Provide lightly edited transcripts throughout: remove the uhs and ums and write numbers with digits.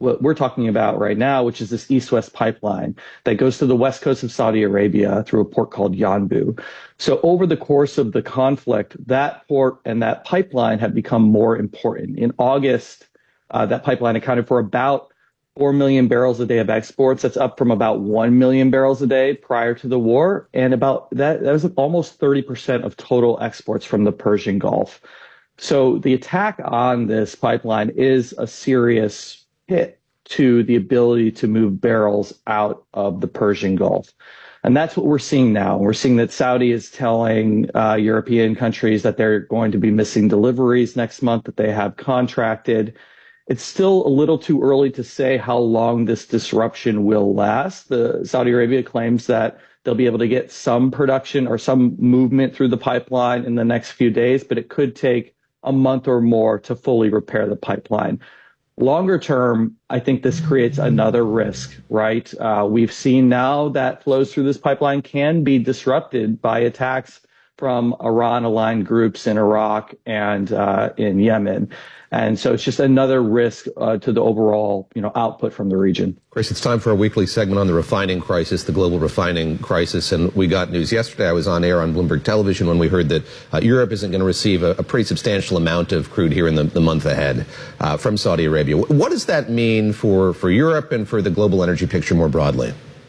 what we're talking about right now, which is this east-west pipeline that goes to the west coast of Saudi Arabia through a port called Yanbu. So over the course of the conflict, that port and that pipeline have become more important. In August, that pipeline accounted for about 4 million barrels a day of exports. That's up from about 1 million barrels a day prior to the war. And about that was almost 30% of total exports from the Persian Gulf. So the attack on this pipeline is a serious hit to the ability to move barrels out of the Persian Gulf. And that's what we're seeing now. We're seeing that Saudi is telling European countries that they're going to be missing deliveries next month that they have contracted. It's still a little too early to say how long this disruption will last. Saudi Arabia claims that they'll be able to get some production or some movement through the pipeline in the next few days, but it could take a month or more to fully repair the pipeline. Longer term, I think this creates another risk, right? We've seen now that flows through this pipeline can be disrupted by attacks from Iran-aligned groups in Iraq and in Yemen. And so it's just another risk to the overall, output from the region. Chris, it's time for a weekly segment on the refining crisis, the global refining crisis. And we got news yesterday. I was on air on Bloomberg Television when we heard that Europe isn't going to receive a pretty substantial amount of crude here in the month ahead from Saudi Arabia. What does that mean for Europe and for the global energy picture more broadly?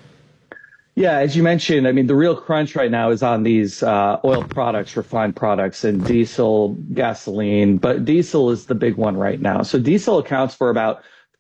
Yeah, as you mentioned, I mean, the real crunch right now is on these oil products, refined products, and diesel, gasoline. But diesel is the big one right now. So diesel accounts for about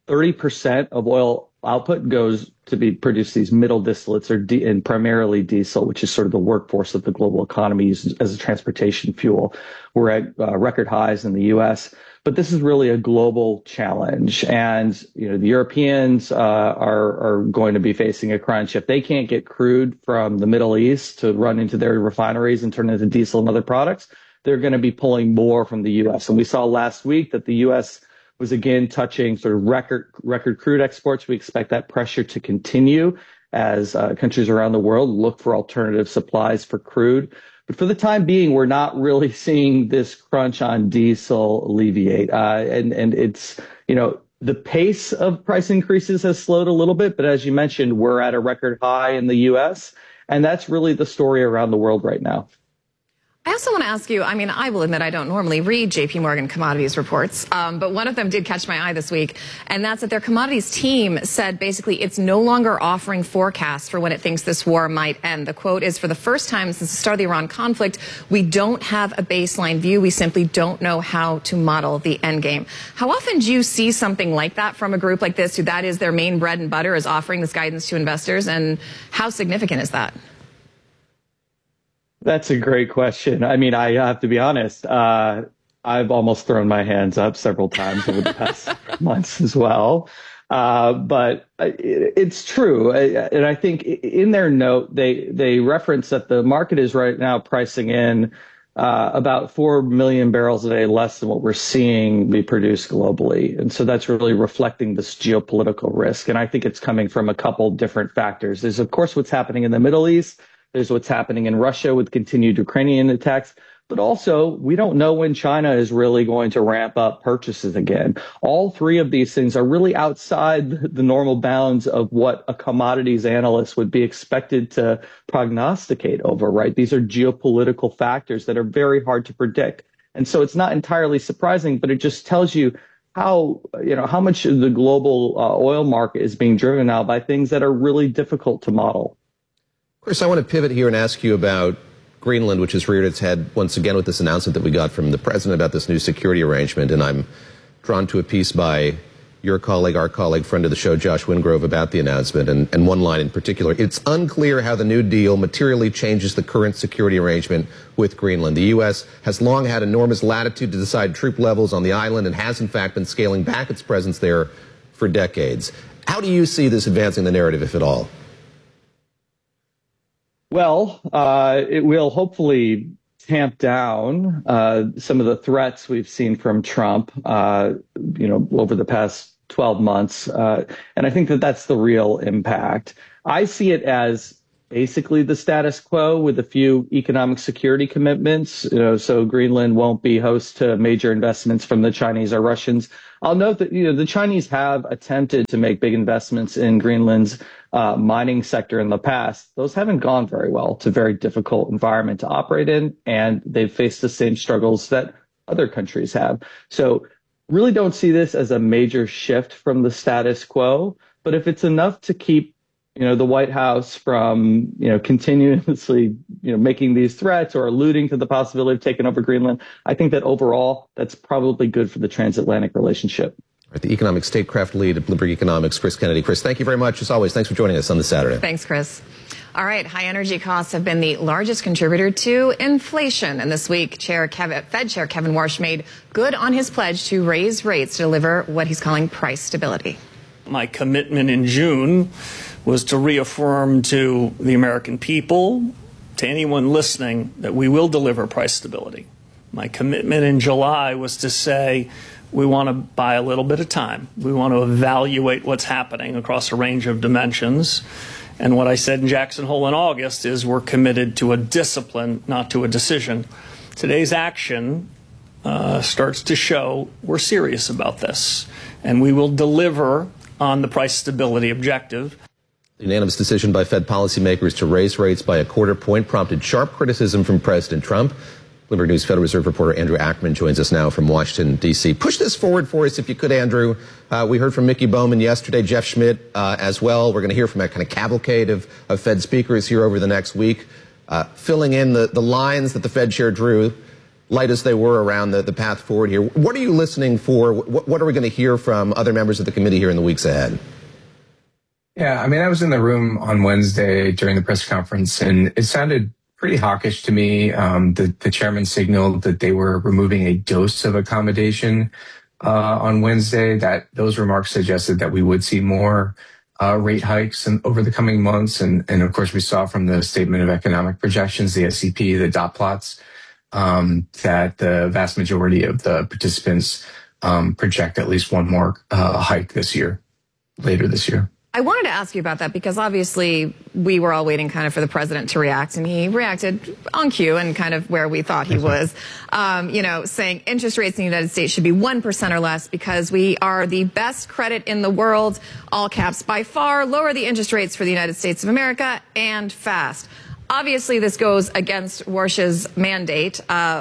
30% of oil output goes to be produced these middle distillates and primarily diesel, which is sort of the workforce of the global economy as a transportation fuel. We're at record highs in the U.S., but this is really a global challenge. And, the Europeans are going to be facing a crunch. If they can't get crude from the Middle East to run into their refineries and turn it into diesel and other products, they're going to be pulling more from the U.S. And we saw last week that the U.S. was again touching sort of record crude exports. We expect that pressure to continue as countries around the world look for alternative supplies for crude. But for the time being, we're not really seeing this crunch on diesel alleviate. And it's, the pace of price increases has slowed a little bit. But as you mentioned, we're at a record high in the U.S. And that's really the story around the world right now. I also want to ask you, I will admit I don't normally read JP Morgan commodities reports, but one of them did catch my eye this week, and that's that their commodities team said basically it's no longer offering forecasts for when it thinks this war might end. The quote is, "For the first time since the start of the Iran conflict, we don't have a baseline view. We simply don't know how to model the end game." How often do you see something like that from a group like this, who that is their main bread and butter, is offering this guidance to investors, and how significant is that? That's a great question. I mean, I have to be honest. I've almost thrown my hands up several times over the past months as well. But it's true. And I think in their note, they reference that the market is right now pricing in about 4 million barrels a day less than what we're seeing be produced globally. And so that's really reflecting this geopolitical risk. And I think it's coming from a couple different factors. There's, of course, what's happening in the Middle East. There's what's happening in Russia with continued Ukrainian attacks. But also, we don't know when China is really going to ramp up purchases again. All three of these things are really outside the normal bounds of what a commodities analyst would be expected to prognosticate over, right? These are geopolitical factors that are very hard to predict. And so it's not entirely surprising, but it just tells you how much of the global oil market is being driven now by things that are really difficult to model. Chris, I want to pivot here and ask you about Greenland, which has reared its head once again with this announcement that we got from the president about this new security arrangement. And I'm drawn to a piece by your colleague, our colleague, friend of the show, Josh Wingrove, about the announcement. And one line in particular: "It's unclear how the new deal materially changes the current security arrangement with Greenland. The U.S. has long had enormous latitude to decide troop levels on the island and has, in fact, been scaling back its presence there for decades." How do you see this advancing the narrative, if at all? Well, it will hopefully tamp down some of the threats we've seen from Trump, over the past 12 months. And I think that that's the real impact. I see it as basically the status quo with a few economic security commitments. So Greenland won't be host to major investments from the Chinese or Russians. I'll note that, the Chinese have attempted to make big investments in Greenland's mining sector in the past. Those haven't gone very well. It's a very difficult environment to operate in, and they've faced the same struggles that other countries have. So really don't see this as a major shift from the status quo. But if it's enough to keep the White House from, continuously, making these threats or alluding to the possibility of taking over Greenland, I think that overall that's probably good for the transatlantic relationship. The economic statecraft lead at Bloomberg Economics, Chris Kennedy. Chris, thank you very much. As always, thanks for joining us on this Saturday. Thanks, Chris. All right, high energy costs have been the largest contributor to inflation. And this week, Fed Chair Kevin Warsh made good on his pledge to raise rates to deliver what he's calling price stability. My commitment in June was to reaffirm to the American people, to anyone listening, that we will deliver price stability. My commitment in July was to say we want to buy a little bit of time. We want to evaluate what's happening across a range of dimensions. And what I said in Jackson Hole in August is we're committed to a discipline, not to a decision. Today's action starts to show we're serious about this, and we will deliver on the price stability objective. The unanimous decision by Fed policymakers to raise rates by a quarter point prompted sharp criticism from President Trump. Bloomberg News Federal Reserve reporter Andrew Ackerman joins us now from Washington, D.C. Push this forward for us if you could, Andrew. We heard from Mickey Bowman yesterday, Jeff Schmidt as well. We're going to hear from a kind of cavalcade of Fed speakers here over the next week, filling in the lines that the Fed chair drew, light as they were, around the path forward here. What are you listening for? What are we going to hear from other members of the committee here in the weeks ahead? Yeah, I mean, I was in the room on Wednesday during the press conference, and it sounded pretty hawkish to me. The chairman signaled that they were removing a dose of accommodation on Wednesday. That those remarks suggested that we would see more rate hikes over the coming months. And of course, we saw from the Statement of Economic Projections, the SEP, the dot plots, that the vast majority of the participants project at least one more hike later this year. I wanted to ask you about that because obviously we were all waiting kind of for the president to react, and he reacted on cue and kind of where we thought he was, saying interest rates in the United States should be 1% or less because we are the best credit in the world, all caps, by far, lower the interest rates for the United States of America and fast. Obviously, this goes against Warsh's mandate.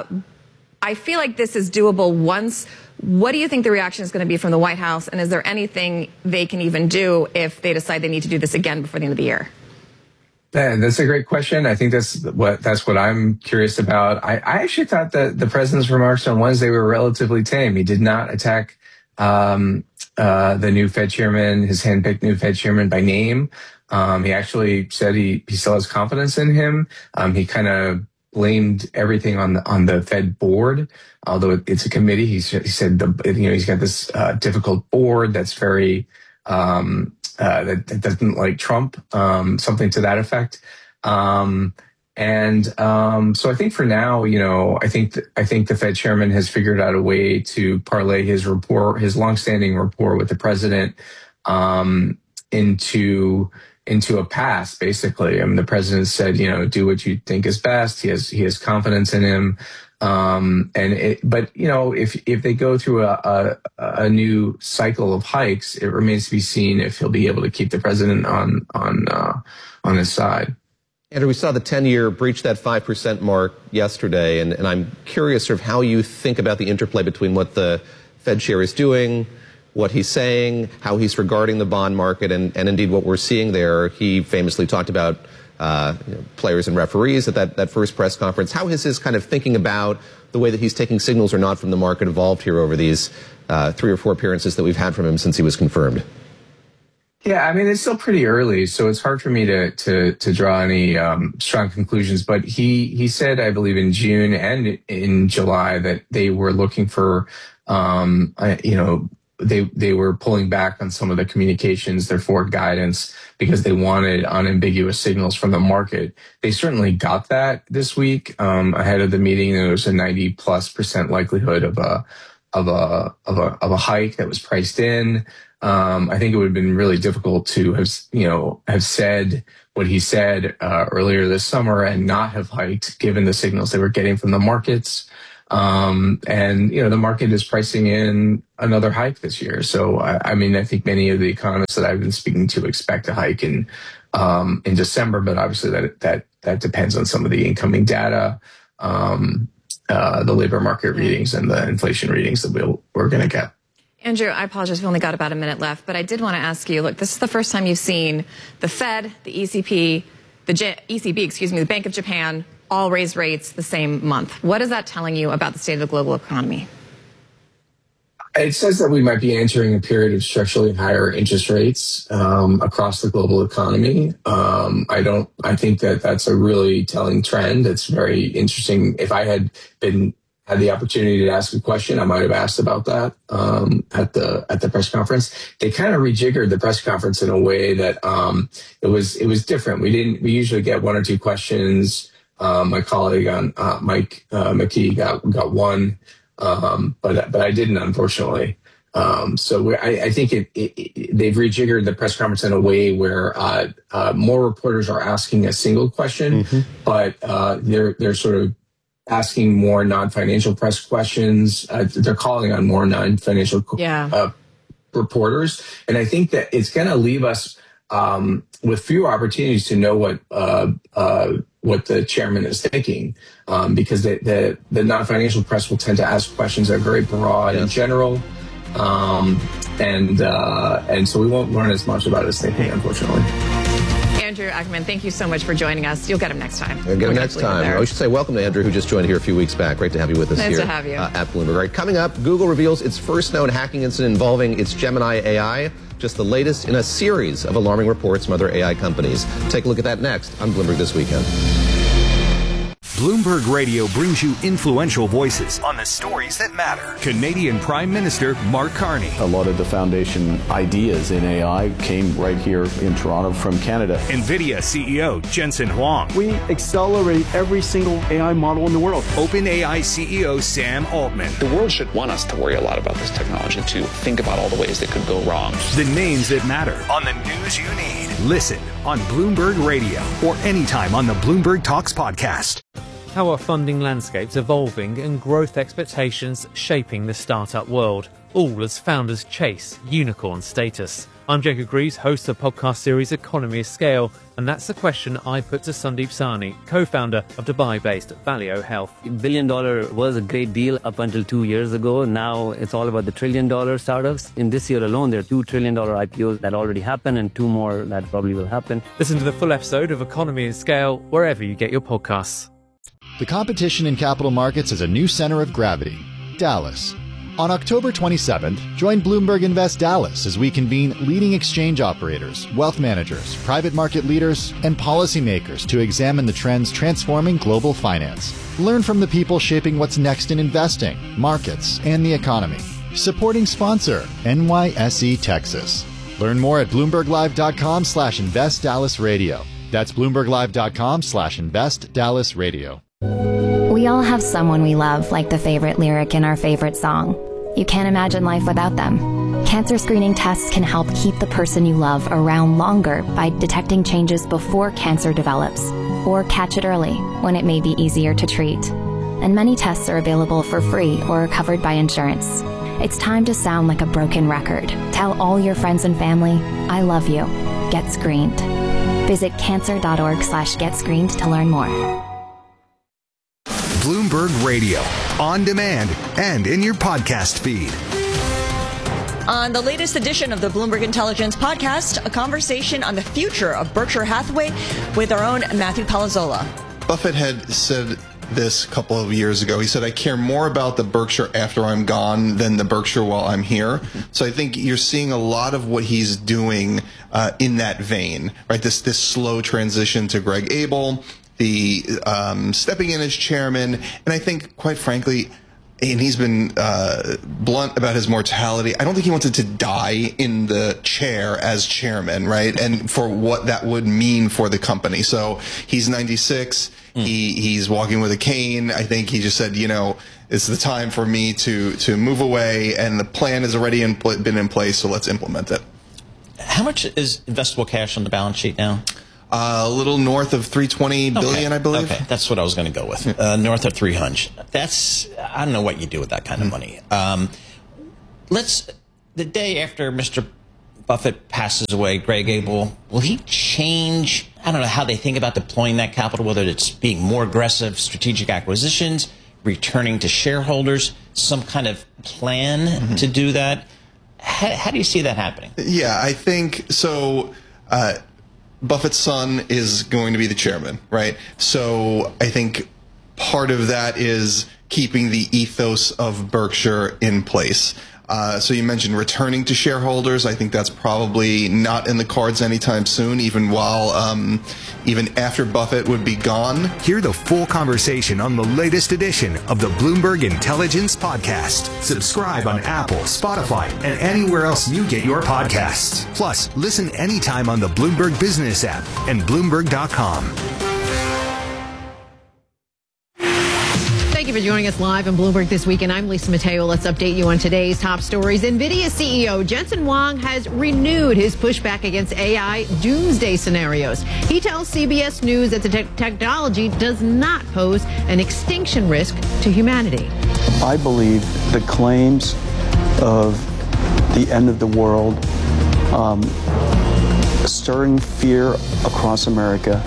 I feel like this is doable once. What do you think the reaction is going to be from the White House? And is there anything they can even do if they decide they need to do this again before the end of the year? That's a great question. I think that's what I'm curious about. I actually thought that the president's remarks on Wednesday were relatively tame. He did not attack the new Fed chairman, his handpicked new Fed chairman, by name. He actually said he still has confidence in him. He kind of blamed everything on the Fed board, although it's a committee. He said he's got this difficult board that's very that doesn't like Trump, something to that effect. So I think for now, I think the Fed chairman has figured out a way to parlay his longstanding rapport with the president into a pass, basically. I mean, the president said, do what you think is best. He has confidence in him. But if they go through a new cycle of hikes, it remains to be seen if he'll be able to keep the president on his side. Andrew, we saw the 10-year breach that 5% mark yesterday, and I'm curious sort of how you think about the interplay between what the Fed chair is doing, what he's saying, how he's regarding the bond market, and indeed what we're seeing there. He famously talked about players and referees at that first press conference. How has his kind of thinking about the way that he's taking signals or not from the market evolved here over these 3 or 4 appearances that we've had from him since he was confirmed? Yeah, I mean, it's still pretty early, so it's hard for me to draw any strong conclusions. But he said, I believe in June and in July, that they were looking for, they were pulling back on some of the communications, their forward guidance, because they wanted unambiguous signals from the market. They certainly got that this week. Ahead of the meeting, there was a 90+% likelihood of a hike that was priced in. I think it would have been really difficult to have said what he said earlier this summer and not have hiked, given the signals they were getting from the markets. And the market is pricing in another hike this year. So I think many of the economists that I've been speaking to expect a hike in December, but obviously that depends on some of the incoming data, the labor market readings and the inflation readings that we're going to get. Andrew, I apologize. We've only got about a minute left, but I did want to ask you, look, this is the first time you've seen the Fed, the ECB, the Bank of Japan, all raise rates the same month. What is that telling you about the state of the global economy? It says that we might be entering a period of structurally higher interest rates across the global economy. I think that that's a really telling trend. It's very interesting. If I had the opportunity to ask a question, I might have asked about that at the press conference. They kind of rejiggered the press conference in a way that it was different. We usually get one or two questions. My colleague on Mike McKee got one, but I didn't, unfortunately. So I think they've rejiggered the press conference in a way where more reporters are asking a single question, but they're sort of asking more non-financial press questions. They're calling on more non-financial reporters. And I think that it's going to leave us with fewer opportunities to know what the chairman is thinking, because the non-financial press will tend to ask questions that are very broad and general. And so we won't learn as much about his thinking, unfortunately. Andrew Ackerman, thank you so much for joining us. You'll get him next time. Get him next time. I should say welcome to Andrew, who just joined here a few weeks back. Great to have you with us here. Nice to have you. At Bloomberg. All right, coming up, Google reveals its first known hacking incident involving its Gemini AI. Just the latest in a series of alarming reports from other AI companies. Take a look at that next on Bloomberg This Weekend. Bloomberg Radio brings you influential voices on the stories that matter. Canadian Prime Minister Mark Carney. A lot of the foundation ideas in AI came right here in Toronto from Canada. NVIDIA CEO Jensen Huang. We accelerate every single AI model in the world. OpenAI CEO Sam Altman. The world should want us to worry a lot about this technology, to think about all the ways that could go wrong. The names that matter on the news you need. Listen on Bloomberg Radio or anytime on the Bloomberg Talks podcast. How are funding landscapes evolving and growth expectations shaping the startup world, all as founders chase unicorn status? I'm Jacob Greaves, host of the podcast series Economy of Scale, and that's the question I put to Sandeep Sahni, co-founder of Dubai-based Valeo Health. $1 billion was a great deal up until 2 years ago. Now it's all about the $1 trillion startups. In this year alone, there are $2 trillion IPOs that already happened and 2 more that probably will happen. Listen to the full episode of Economy of Scale wherever you get your podcasts. The competition in capital markets has a new center of gravity, Dallas. On October 27th, join Bloomberg Invest Dallas as we convene leading exchange operators, wealth managers, private market leaders, and policymakers to examine the trends transforming global finance. Learn from the people shaping what's next in investing, markets, and the economy. Supporting sponsor, NYSE Texas. Learn more at BloombergLive.com/InvestDallasRadio. That's BloombergLive.com/InvestDallasRadio. We all have someone we love, like the favorite lyric in our favorite song. You can't imagine life without them. Cancer screening tests can help keep the person you love around longer by detecting changes before cancer develops, or catch it early when it may be easier to treat. And many tests are available for free or are covered by insurance. It's time to sound like a broken record. Tell all your friends and family, I love you. Get screened. Visit cancer.org/getscreened to learn more. Bloomberg Radio, on demand and in your podcast feed. On the latest edition of the Bloomberg Intelligence podcast, a conversation on the future of Berkshire Hathaway with our own Matthew Palazzolo. Buffett had said this a couple of years ago. He said, I care more about the Berkshire after I'm gone than the Berkshire while I'm here. So I think you're seeing a lot of what he's doing in that vein, right? This slow transition to Greg Abel, the stepping in as chairman. And I think, quite frankly, and he's been blunt about his mortality. I don't think he wanted to die in the chair as chairman, right? And for what that would mean for the company. So he's 96. He's walking with a cane. I think he just said, it's the time for me to move away, and the plan has already been in place, so let's implement it. How much is investable cash on the balance sheet now? A little north of 320 billion, I believe. Okay, that's what I was going to go with. North of 300. I don't know what you do with that kind of money. The day after Mr. Buffett passes away, Greg Abel, will he change, I don't know, how they think about deploying that capital, whether it's being more aggressive, strategic acquisitions, returning to shareholders, some kind of plan to do that? How do you see that happening? Yeah, I think so. Buffett's son is going to be the chairman, right? So I think part of that is keeping the ethos of Berkshire in place. So you mentioned returning to shareholders. I think that's probably not in the cards anytime soon, even after Buffett would be gone. Hear the full conversation on the latest edition of the Bloomberg Intelligence Podcast. Subscribe on Apple, Spotify, and anywhere else you get your podcasts. Plus, listen anytime on the Bloomberg Business app and Bloomberg.com. Thank you for joining us live on Bloomberg This Week, and I'm Lisa Mateo. Let's update you on today's top stories. NVIDIA CEO Jensen Huang has renewed his pushback against AI doomsday scenarios. He tells CBS News that the technology does not pose an extinction risk to humanity. I believe the claims of the end of the world, stirring fear across America,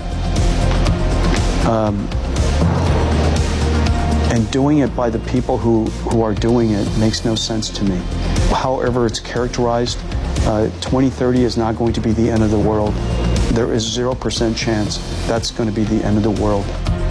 and doing it by the people who are doing it makes no sense to me. However it's characterized, 2030 is not going to be the end of the world. There is 0% chance that's going to be the end of the world.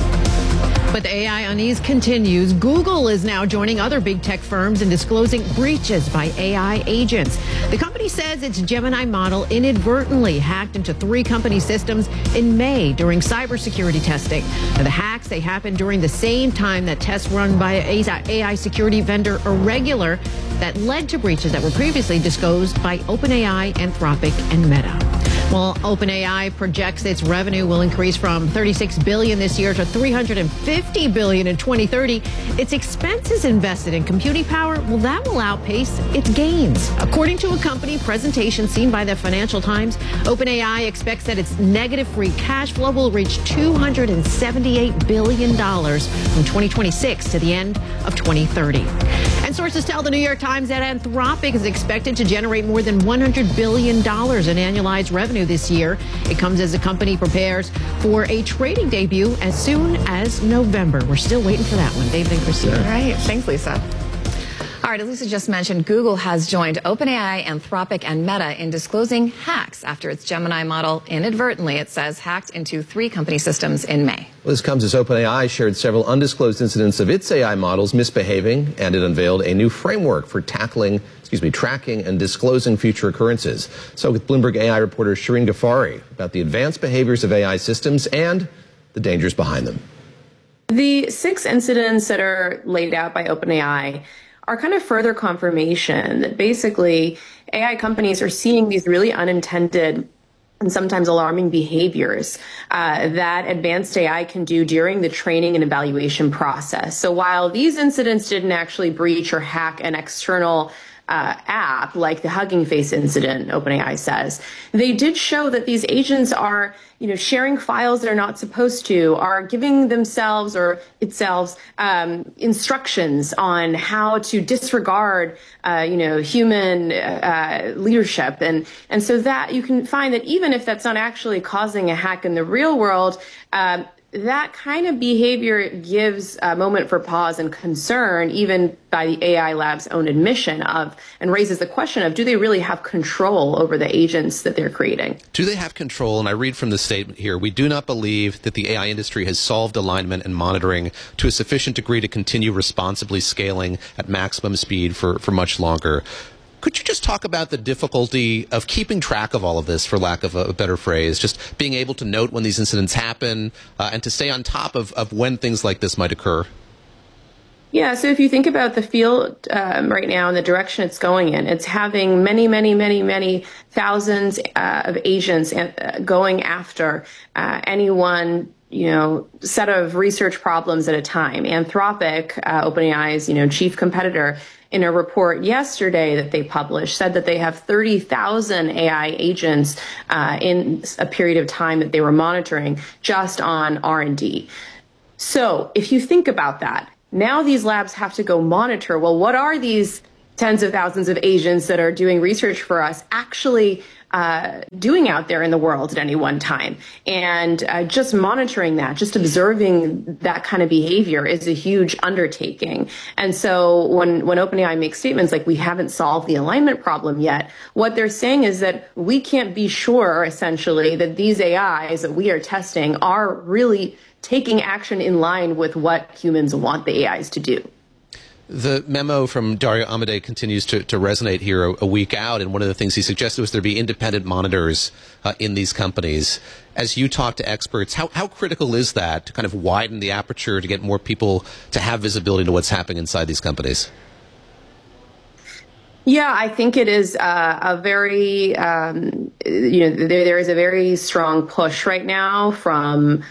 But the AI unease continues. Google is now joining other big tech firms in disclosing breaches by AI agents. The company says its Gemini model inadvertently hacked into 3 company systems in May during cybersecurity testing. Now, the hacks, they happened during the same time that tests run by AI security vendor Irregular that led to breaches that were previously disclosed by OpenAI, Anthropic, and Meta. Well, OpenAI projects its revenue will increase from $36 billion this year to $350 billion in 2030. Its expenses invested in computing power, well, that will outpace its gains. According to a company presentation seen by the Financial Times, OpenAI expects that its negative free cash flow will reach $278 billion from 2026 to the end of 2030. And sources tell the New York Times that Anthropic is expected to generate more than $100 billion in annualized revenue this year. It comes as the company prepares for a trading debut as soon as November. We're still waiting for that one. David and Christina. All right. Thanks, Lisa. All right, as Lisa just mentioned, Google has joined OpenAI, Anthropic, and Meta in disclosing hacks after its Gemini model inadvertently, it says, hacked into 3 company systems in May. Well, this comes as OpenAI shared several undisclosed incidents of its AI models misbehaving, and it unveiled a new framework for tracking and disclosing future occurrences. So with Bloomberg AI reporter Shireen Ghaffari about the advanced behaviors of AI systems and the dangers behind them. The 6 incidents that are laid out by OpenAI are kind of further confirmation that basically AI companies are seeing these really unintended and sometimes alarming behaviors that advanced AI can do during the training and evaluation process. So while these incidents didn't actually breach or hack an external app like the Hugging Face incident, OpenAI says, they did show that these agents are, sharing files they're not supposed to, are giving themselves or itself instructions on how to disregard, human leadership, and so that you can find that even if that's not actually causing a hack in the real world, that kind of behavior gives a moment for pause and concern, even by the AI lab's own admission of, and raises the question of, do they really have control over the agents that they're creating? Do they have control? And I read from the statement here, we do not believe that the AI industry has solved alignment and monitoring to a sufficient degree to continue responsibly scaling at maximum speed for much longer. Could you just talk about the difficulty of keeping track of all of this, for lack of a better phrase, just being able to note when these incidents happen and to stay on top of when things like this might occur? Yeah, so if you think about the field right now and the direction it's going in, it's having many thousands of agents going after any one set of research problems at a time. Anthropic, OpenAI's chief competitor, in a report yesterday that they published, said that they have 30,000 AI agents in a period of time that they were monitoring just on R&D. So if you think about that, now these labs have to go monitor, well, what are these tens of thousands of agents that are doing research for us actually doing out there in the world at any one time? And just monitoring that, just observing that kind of behavior is a huge undertaking. And so when OpenAI makes statements like we haven't solved the alignment problem yet, what they're saying is that we can't be sure, essentially, that these AIs that we are testing are really taking action in line with what humans want the AIs to do. The memo from Dario Amodei continues to resonate here a week out, and one of the things he suggested was there be independent monitors in these companies. As you talk to experts, how critical is that to kind of widen the aperture to get more people to have visibility into what's happening inside these companies? Yeah, I think it is a very, there is a very strong push right now from,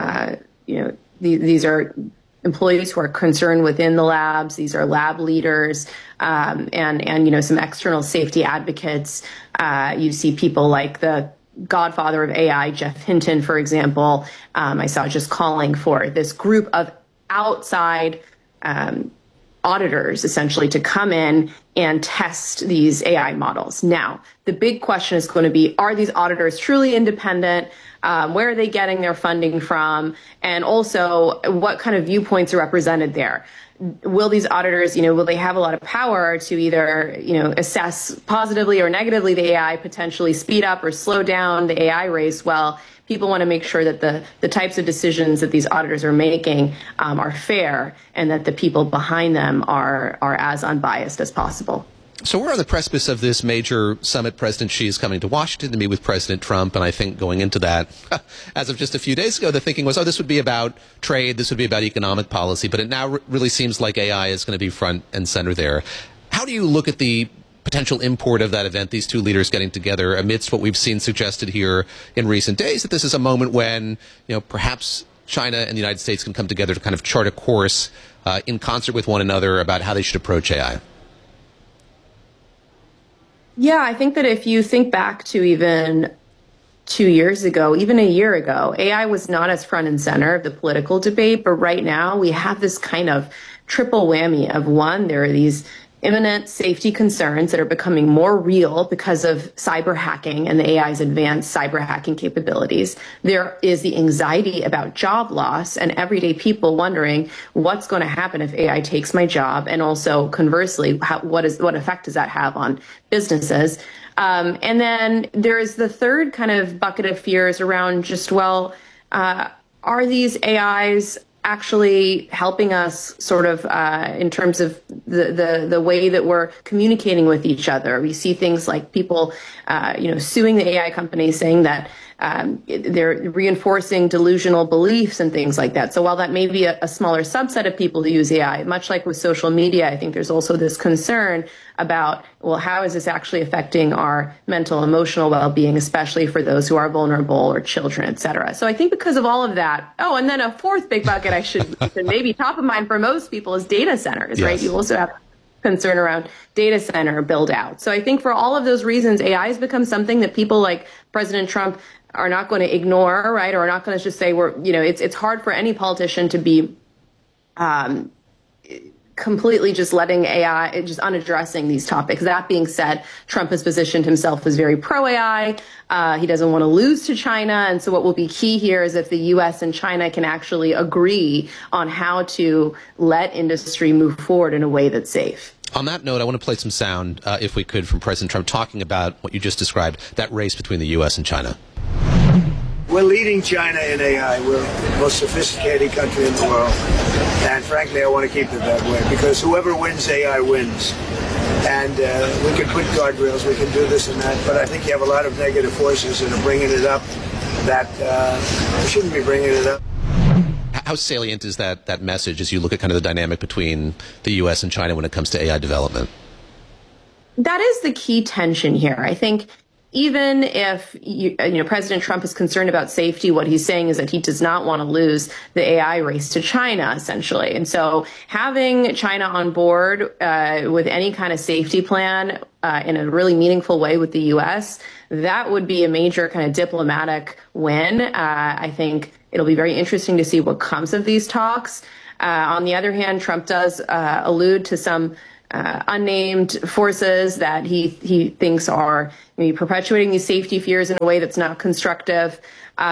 these are employees who are concerned within the labs. These are lab leaders and some external safety advocates. You see people like the godfather of AI, Jeff Hinton, for example. I saw just calling for this group of outside auditors, essentially, to come in and test these AI models. Now, the big question is going to be, are these auditors truly independent? Where are they getting their funding from? And also, what kind of viewpoints are represented there? Will these auditors, will they have a lot of power to either, assess positively or negatively the AI, potentially speed up or slow down the AI race? Well, people want to make sure that the types of decisions that these auditors are making are fair, and that the people behind them are as unbiased as possible. So we're on the precipice of this major summit. President Xi is coming to Washington to meet with President Trump, and I think going into that, as of just a few days ago, the thinking was, this would be about trade, this would be about economic policy, but it now really seems like AI is going to be front and center there. How do you look at the potential import of that event, these two leaders getting together, amidst what we've seen suggested here in recent days, that this is a moment when, perhaps China and the United States can come together to kind of chart a course in concert with one another about how they should approach AI? Yeah, I think that if you think back to even 2 years ago, even a year ago, AI was not as front and center of the political debate. But right now we have this kind of triple whammy of, one, there are these imminent safety concerns that are becoming more real because of cyber hacking and the AI's advanced cyber hacking capabilities. There is the anxiety about job loss and everyday people wondering what's going to happen if AI takes my job. And also, conversely, what effect does that have on businesses? And then there is the third kind of bucket of fears around just, are these AIs actually helping us sort of in terms of the way that we're communicating with each other? We see things like people, suing the AI companies, saying that they're reinforcing delusional beliefs and things like that. So while that may be a smaller subset of people who use AI, much like with social media, I think there's also this concern about, how is this actually affecting our mental, emotional well-being, especially for those who are vulnerable or children, et cetera. So I think because of all of that, and then a fourth big bucket I should maybe top of mind for most people is data centers, yes. Right? You also have concern around data center build out. So I think for all of those reasons, AI has become something that people like President Trump are not going to ignore, right? Or are not going to just say it's hard for any politician to be completely just letting AI, just unaddressing these topics. That being said, Trump has positioned himself as very pro-AI. He doesn't want to lose to China. And so what will be key here is if the U.S. and China can actually agree on how to let industry move forward in a way that's safe. On that note, I want to play some sound, if we could, from President Trump talking about what you just described, that race between the U.S. and China. We're leading China in AI. We're the most sophisticated country in the world. And frankly, I want to keep it that way, because whoever wins AI wins. And we can put guardrails, we can do this and that, but I think you have a lot of negative forces that are bringing it up that shouldn't be bringing it up. How salient is that message as you look at kind of the dynamic between the U.S. and China when it comes to AI development? That is the key tension here. I think even if President Trump is concerned about safety, what he's saying is that he does not want to lose the AI race to China, essentially. And so having China on board with any kind of safety plan in a really meaningful way with the U.S., that would be a major kind of diplomatic win. I think it'll be very interesting to see what comes of these talks. On the other hand, Trump does allude to some unnamed forces that he thinks are maybe perpetuating these safety fears in a way that's not constructive.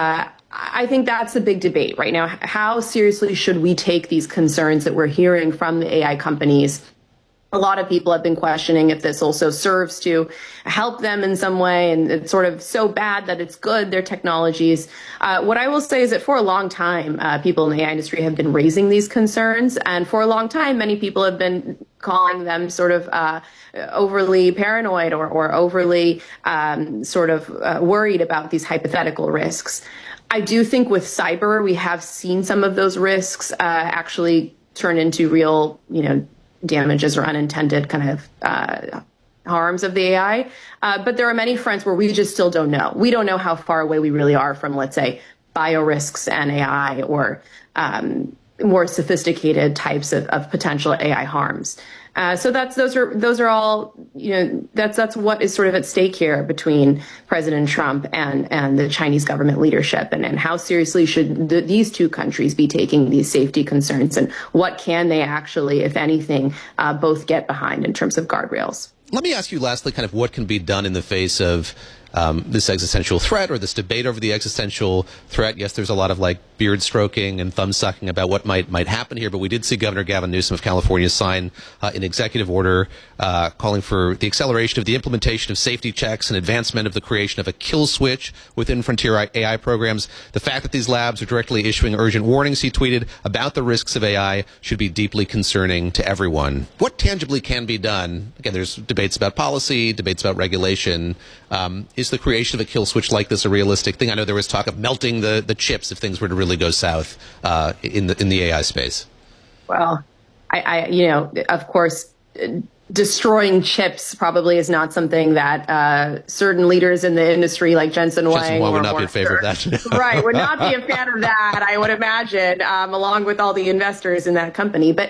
I think that's the big debate right now. How seriously should we take these concerns that we're hearing from the AI companies? A lot of people have been questioning if this also serves to help them in some way, and it's sort of so bad that it's good, their technologies. What I will say is that for a long time, people in the AI industry have been raising these concerns, and for a long time, many people have been calling them sort of overly paranoid or overly worried about these hypothetical risks. I do think with cyber, we have seen some of those risks actually turn into real, damages or unintended kind of harms of the AI. But there are many fronts where we just still don't know. We don't know how far away we really are from, let's say, biorisks and AI or more sophisticated types of potential AI harms. So those are all, that's what is sort of at stake here between President Trump and the Chinese government leadership, and how seriously should these two countries be taking these safety concerns, and what can they actually, if anything, both get behind in terms of guardrails. Let me ask you lastly kind of what can be done in the face of this existential threat, or this debate over the existential threat. Yes, there's a lot of beard stroking and thumb sucking about what might happen here, but we did see Governor Gavin Newsom of California sign an executive order calling for the acceleration of the implementation of safety checks and advancement of the creation of a kill switch within frontier AI programs. The fact that these labs are directly issuing urgent warnings, he tweeted, about the risks of AI should be deeply concerning to everyone. What tangibly can be done? Again, there's debates about policy, debates about regulation. Is the creation of a kill switch like this a realistic thing? I know there was talk of melting the chips if things were to really go south in the AI space. Well, of course, destroying chips probably is not something that certain leaders in the industry like Jensen Huang would not be in favor of that. Right, would not be a fan of that, I would imagine, along with all the investors in that company. But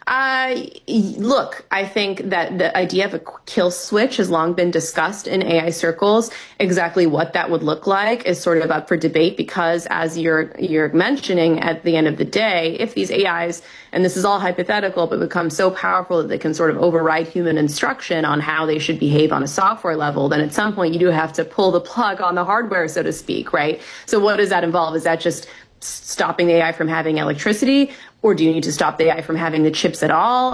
look, I think that the idea of a kill switch has long been discussed in AI circles. Exactly what that would look like is sort of up for debate, because as you're mentioning, at the end of the day, if these AIs, and this is all hypothetical, but become so powerful that they can sort of override human instruction on how they should behave on a software level, then at some point you do have to pull the plug on the hardware, so to speak, right? So what does that involve? Is that just stopping the AI from having electricity, or do you need to stop the AI from having the chips at all?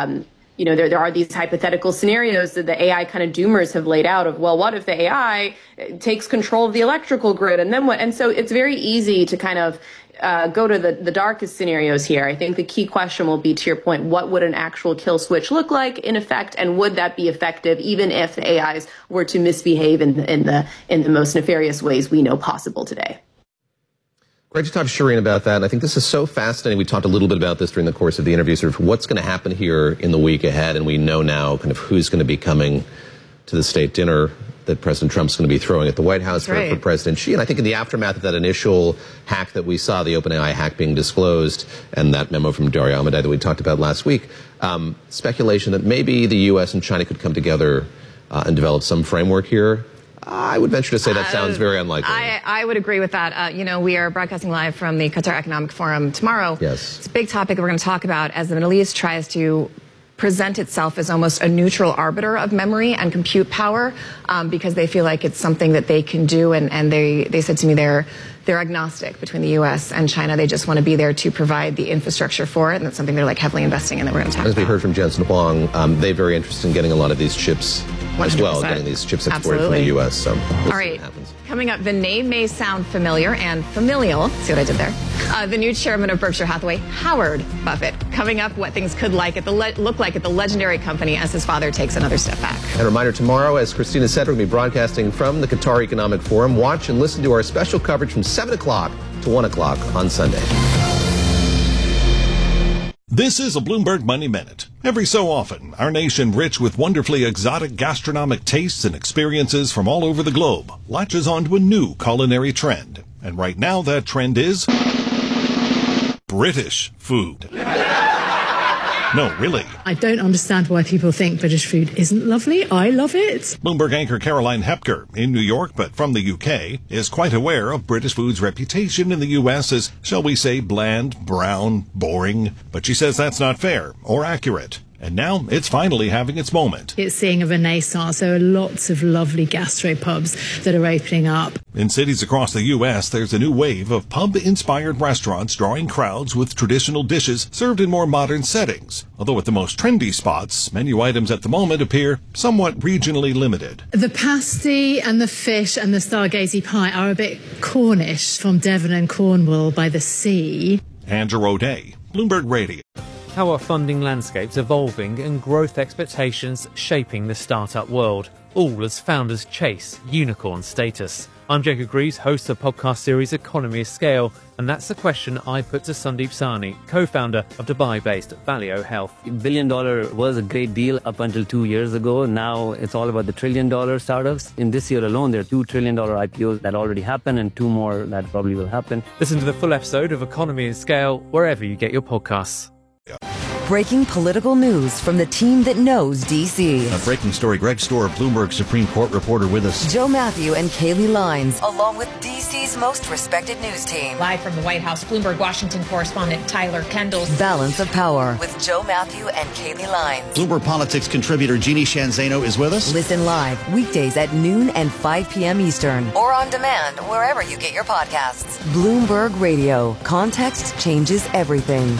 There are these hypothetical scenarios that the AI kind of doomers have laid out of, well, what if the AI takes control of the electrical grid, and then what? And so it's very easy to kind of go to the darkest scenarios here. I think the key question will be, to your point, what would an actual kill switch look like in effect, and would that be effective even if the AIs were to misbehave in the most nefarious ways we know possible today? Great to talk to Shireen about that. And I think this is so fascinating. We talked a little bit about this during the course of the interview, sort of what's going to happen here in the week ahead. And we know now kind of who's going to be coming to the state dinner that President Trump's going to be throwing at the White House for President Xi. And I think in the aftermath of that initial hack that we saw, the OpenAI hack being disclosed, and that memo from Dario Amodei that we talked about last week, speculation that maybe the U.S. and China could come together and develop some framework here. I would venture to say that sounds very unlikely. I would agree with that. We are broadcasting live from the Qatar Economic Forum tomorrow. Yes. It's a big topic that we're going to talk about as the Middle East tries to present itself as almost a neutral arbiter of memory and compute power, because they feel like it's something that they can do. And they said to me they're agnostic between the U.S. and China. They just want to be there to provide the infrastructure for it. And that's something they're heavily investing in that we're going to talk about. As we heard from Jensen Huang, they're very interested in getting a lot of these chips 100%. As well, getting these chips exported from the U.S. So we'll all right. Coming up, the name may sound familiar and familial. See what I did there? The new chairman of Berkshire Hathaway, Howard Buffett. Coming up, what things could look like at the legendary company as his father takes another step back. And a reminder, tomorrow, as Christina said, we're going to be broadcasting from the Qatar Economic Forum. Watch and listen to our special coverage from 7 o'clock to 1 o'clock on Sunday. This is a Bloomberg Money Minute. Every so often, our nation, rich with wonderfully exotic gastronomic tastes and experiences from all over the globe, latches onto a new culinary trend. And right now, that trend is British food. No, really. I don't understand why people think British food isn't lovely. I love it. Bloomberg anchor Caroline Hepker, in New York but from the UK, is quite aware of British food's reputation in the US as, shall we say, bland, brown, boring. But she says that's not fair or accurate. And now it's finally having its moment. It's seeing a renaissance. There are lots of lovely gastropubs that are opening up. In cities across the U.S., there's a new wave of pub-inspired restaurants drawing crowds with traditional dishes served in more modern settings. Although at the most trendy spots, menu items at the moment appear somewhat regionally limited. The pasty and the fish and the stargazy pie are a bit Cornish, from Devon and Cornwall by the sea. Andrew O'Day, Bloomberg Radio. How are funding landscapes evolving and growth expectations shaping the startup world, all as founders chase unicorn status? I'm Jacob Greaves, host of the podcast series Economy of Scale, and that's the question I put to Sandeep Sahni, co-founder of Dubai-based Valeo Health. $1 billion was a great deal up until 2 years ago. Now it's all about the $1 trillion startups. In this year alone, there are $2 trillion IPOs that already happened and 2 more that probably will happen. Listen to the full episode of Economy of Scale wherever you get your podcasts. Breaking political news from the team that knows D.C. A breaking story. Greg Stohr, Bloomberg Supreme Court reporter with us. Joe Matthew and Kaylee Lines, along with D.C.'s most respected news team. Live from the White House, Bloomberg Washington correspondent Tyler Kendall. Balance of Power with Joe Matthew and Kaylee Lines. Bloomberg Politics contributor Jeannie Shanzano is with us. Listen live weekdays at noon and 5 p.m. Eastern, or on demand wherever you get your podcasts. Bloomberg Radio. Context changes everything.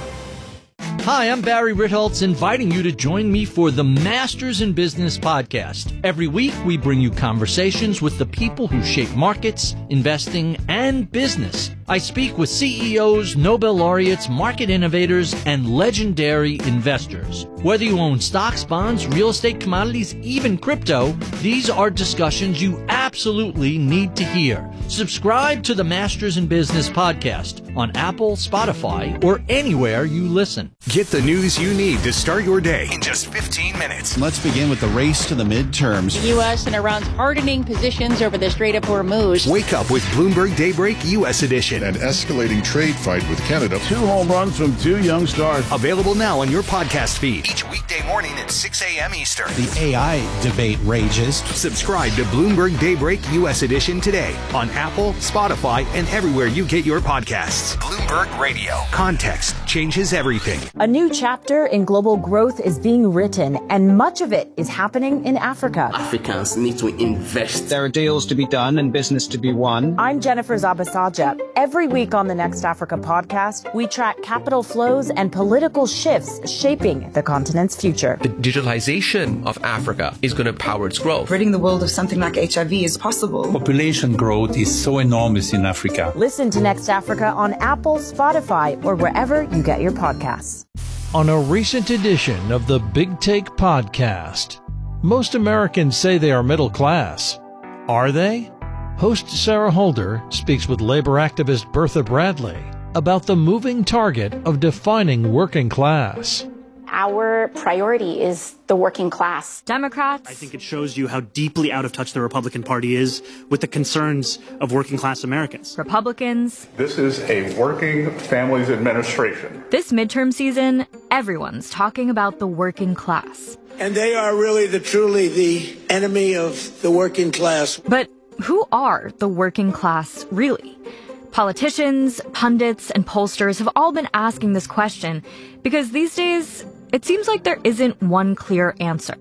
Hi, I'm Barry Ritholtz, inviting you to join me for the Masters in Business podcast. Every week, we bring you conversations with the people who shape markets, investing, and business. I speak with CEOs, Nobel laureates, market innovators, and legendary investors. Whether you own stocks, bonds, real estate, commodities, even crypto, these are discussions you absolutely need to hear. Subscribe to the Masters in Business podcast on Apple, Spotify, or anywhere you listen. Get the news you need to start your day in just 15 minutes. Let's begin with the race to the midterms. The U.S. and Iran's hardening positions over the Strait of Hormuz. Wake up with Bloomberg Daybreak U.S. edition. An escalating trade fight with Canada. 2 home runs from 2 young stars. Available now on your podcast feed. Each weekday morning at 6 a.m. Eastern. The AI debate rages. Subscribe to Bloomberg Daybreak U.S. edition today on Apple, Spotify, and everywhere you get your podcasts. Bloomberg Radio. Context changes everything. A new chapter in global growth is being written, and much of it is happening in Africa. Africans need to invest. There are deals to be done and business to be won. I'm Jennifer Zabasaja. Every week on the Next Africa podcast, we track capital flows and political shifts shaping the continent's future. The digitalization of Africa is going to power its growth. Ridding the world of something like HIV is possible. Population growth is so enormous in Africa. Listen to Next Africa on Apple, Spotify, or wherever you get your podcasts. On a recent edition of the Big Take podcast, most Americans say they are middle class. Are they? Host Sarah Holder speaks with labor activist Bertha Bradley about the moving target of defining working class. Our priority is the working class. Democrats. I think it shows you how deeply out of touch the Republican Party is with the concerns of working class Americans. Republicans. This is a working families administration. This midterm season, everyone's talking about the working class. And they are really truly the enemy of the working class. But who are the working class really? Politicians, pundits, and pollsters have all been asking this question because these days, it seems like there isn't one clear answer.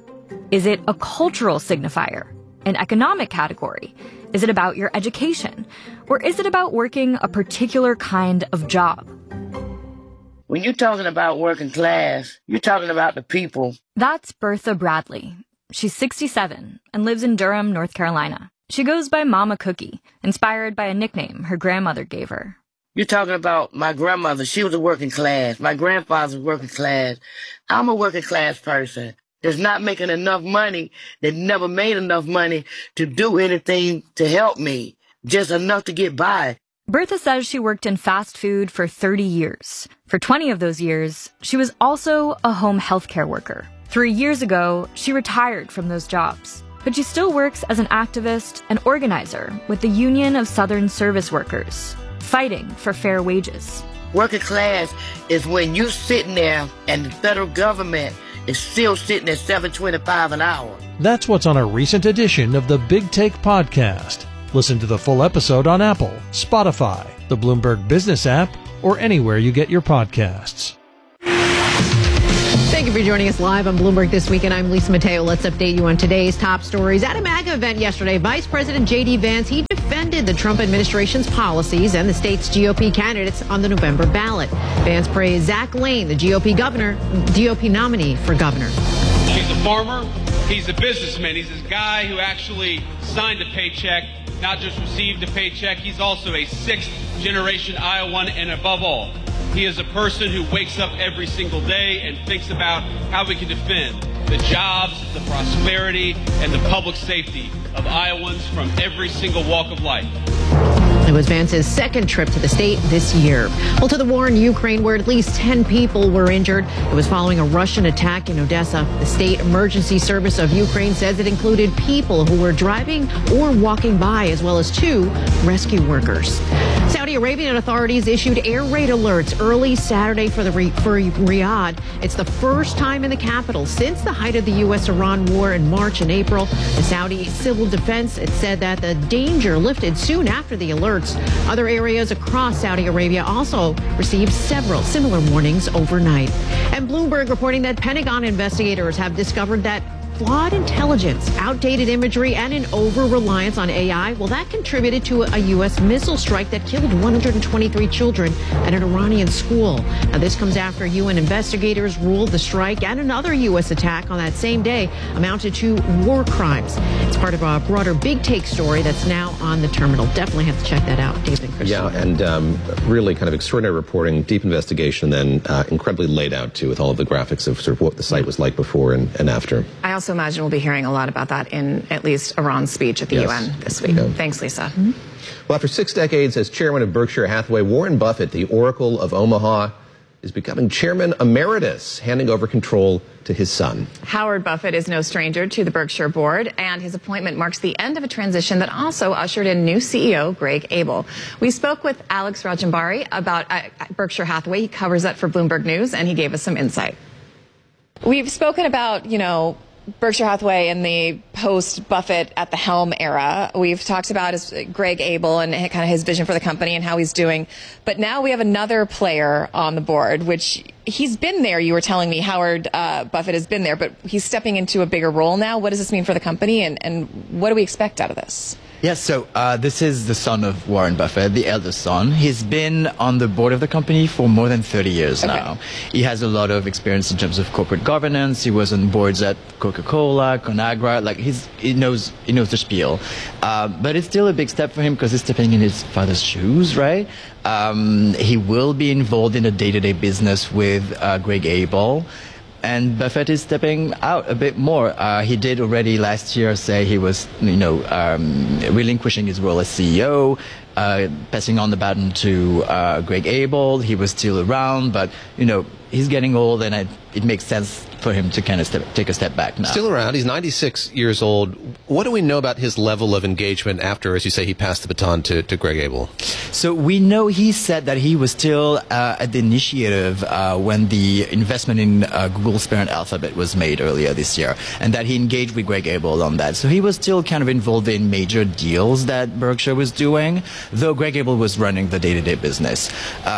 Is it a cultural signifier? An economic category? Is it about your education? Or is it about working a particular kind of job? When you're talking about working class, you're talking about the people. That's Bertha Bradley. She's 67 and lives in Durham, North Carolina. She goes by Mama Cookie, inspired by a nickname her grandmother gave her. You're talking about my grandmother. She was a working class. My grandfather was working class. I'm a working class person that's not making enough money, that never made enough money to do anything to help me, just enough to get by. Bertha says she worked in fast food for 30 years. For 20 of those years, she was also a home healthcare worker. 3 years ago, she retired from those jobs. But she still works as an activist and organizer with the Union of Southern Service Workers, fighting for fair wages. Working class is when you sitting there and the federal government is still sitting at $7.25 an hour. That's what's on a recent edition of the Big Take podcast. Listen to the full episode on Apple, Spotify, the Bloomberg Business app, or anywhere you get your podcasts. Thank you for joining us live on Bloomberg This Week, and I'm Lisa Mateo. Let's update you on today's top stories. At a MAGA event yesterday, Vice President J.D. Vance, he defended the Trump administration's policies and the state's GOP candidates on the November ballot. Vance praised Zach Lane, the GOP nominee for governor. He's a farmer. He's a businessman. He's this guy who actually signed a paycheck, not just received a paycheck. He's also a sixth-generation Iowan, and above all, he is a person who wakes up every single day and thinks about how we can defend the jobs, the prosperity, and the public safety of Iowans from every single walk of life. It was Vance's second trip to the state this year. Well, to the war in Ukraine, where at least 10 people were injured. It was following a Russian attack in Odessa. The State Emergency Service of Ukraine says it included people who were driving or walking by, as well as 2 rescue workers. Saudi Arabian authorities issued air raid alerts early Saturday for Riyadh. It's the first time in the capital since the height of the U.S.-Iran war in March and April. The Saudi Civil Defense, it said that the danger lifted soon after the alert. Other areas across Saudi Arabia also received several similar warnings overnight. And Bloomberg reporting that Pentagon investigators have discovered that flawed intelligence, outdated imagery, and an over-reliance on AI, well, that contributed to a U.S. missile strike that killed 123 children at an Iranian school. Now, this comes after UN investigators ruled the strike and another U.S. attack on that same day amounted to war crimes. It's part of a broader Big Take story that's now on the terminal. Definitely have to check that out, David and Chris. Yeah, and really kind of extraordinary reporting, deep investigation, then incredibly laid out, too, with all of the graphics of sort of what the site was like before and after. I also imagine we'll be hearing a lot about that in at least Iran's speech at the UN this week. Yeah. Thanks, Lisa. Mm-hmm. Well, after 6 decades as chairman of Berkshire Hathaway, Warren Buffett, the Oracle of Omaha, is becoming chairman emeritus, handing over control to his son. Howard Buffett is no stranger to the Berkshire board, and his appointment marks the end of a transition that also ushered in new CEO Greg Abel. We spoke with Alex Rajambari about Berkshire Hathaway. He covers that for Bloomberg News, and he gave us some insight. We've spoken about, Berkshire Hathaway in the post-Buffett at the helm era. We've talked about Greg Abel and kind of his vision for the company and how he's doing. But now we have another player on the board, which he's been there. You were telling me Howard Buffett has been there, but he's stepping into a bigger role now. What does this mean for the company, and what do we expect out of this? Yes, so this is the son of Warren Buffett, the eldest son. He's been on the board of the company for more than 30 years now. He has a lot of experience in terms of corporate governance. He was on boards at Coca-Cola, Conagra. Like he knows the spiel. But it's still a big step for him because he's stepping in his father's shoes, right? He will be involved in the day-to-day business with Greg Abel. And Buffett is stepping out a bit more. He did already last year say he was, relinquishing his role as CEO, passing on the baton to Greg Abel. He was still around, but, he's getting old, and it makes sense for him to kind of take a step back now. Still around. He's 96 years old. What do we know about his level of engagement after, as you say, he passed the baton to Greg Abel? So we know he said that he was still at the initiative when the investment in Google's parent Alphabet was made earlier this year, and that he engaged with Greg Abel on that. So he was still kind of involved in major deals that Berkshire was doing, though Greg Abel was running the day-to-day business.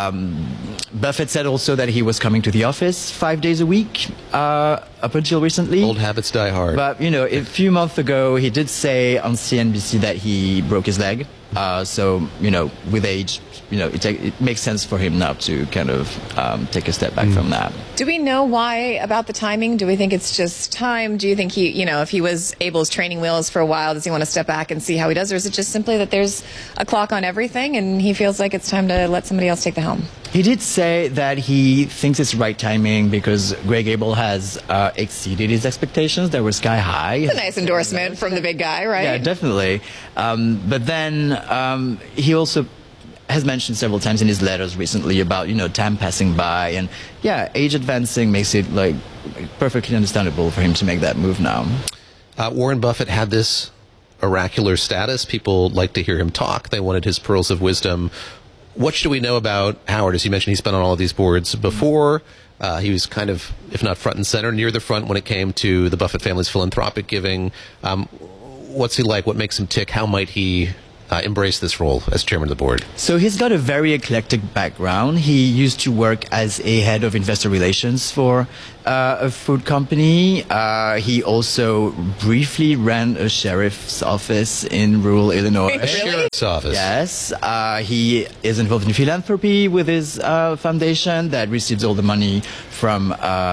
Buffett said also that he was coming to the office 5 days a week up until recently. Old habits die hard. But, a few months ago, he did say on CNBC that he broke his leg. So, with age, it makes sense for him now to kind of take a step back from that. Do we know why about the timing? Do we think it's just time? Do you think he, if he was Abel's training wheels for a while, does he want to step back and see how he does? Or is it just simply that there's a clock on everything and he feels like it's time to let somebody else take the helm? He did say that he thinks it's right timing because Greg Abel has exceeded his expectations. They were sky high. It's a nice endorsement from the big guy, right? Yeah, definitely. But then he also has mentioned several times in his letters recently about, time passing by. And yeah, age advancing makes it like perfectly understandable for him to make that move now. Warren Buffett had this oracular status. People like to hear him talk. They wanted his pearls of wisdom. What should we know about Howard? As you mentioned, he's been on all of these boards before. He was kind of, if not front and center, near the front when it came to the Buffett family's philanthropic giving. What's he like? What makes him tick? How might he embrace this role as chairman of the board? So he's got a very eclectic background. He used to work as a head of investor relations for a food company. He also briefly ran a sheriff's office in rural Illinois. A sheriff's office? Yes. He is involved in philanthropy with his foundation that receives all the money from